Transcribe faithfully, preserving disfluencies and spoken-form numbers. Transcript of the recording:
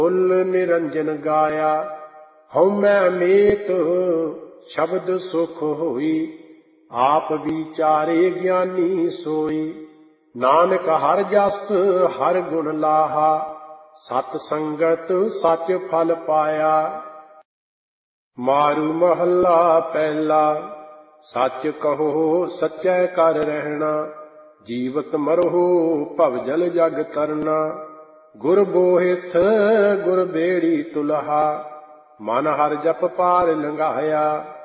ਫੁੱਲ ਨਿਰੰਜਨ ਗਾਇਆ। ਹਉਮੈ ਅਮੇਤ ਸ਼ਬਦ ਸੁਖ ਹੋਈ। ਆਪ ਵਿਚਾਰੇ ਗਿਆਨੀ ਸੋਈ। ਨਾਨਕ ਹਰਿ ਜਸ ਹਰਿ ਗੁਣ ਲਾਹਾ। ਸਤ ਸੰਗਤ ਸਚ ਫਲ ਪਾਇਆ। ਮਾਰੂ ਮਹੱਲਾ ਪਹਿਲਾ। ਸੱਚ ਕਹੋ ਸੱਚੈ ਕਰ ਰਹਿਣਾ। ਜੀਵਤ ਮਰਹੁ ਭਵਜਲ ਜਗ ਤਰਨਾ। ਗੁਰ ਬੋਹਿਥ ਗੁਰ ਬੇੜੀ ਤੁਲਹਾ। ਮਨ ਹਰਿ ਜਪ ਪਾਰ ਲੰਘਾਇਆ।